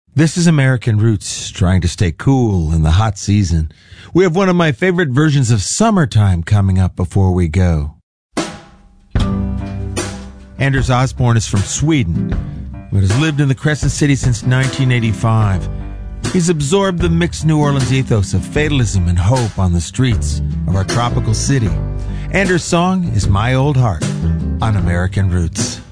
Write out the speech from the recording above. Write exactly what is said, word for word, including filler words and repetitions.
This is American Roots, trying to stay cool in the hot season. We have one of my favorite versions of Summertime coming up before we go. Anders Osborne is from Sweden, but has lived in the Crescent City since nineteen eighty-five. He's absorbed the mixed New Orleans ethos of fatalism and hope on the streets of our tropical city. Anders' song is My Old Heart on American Roots.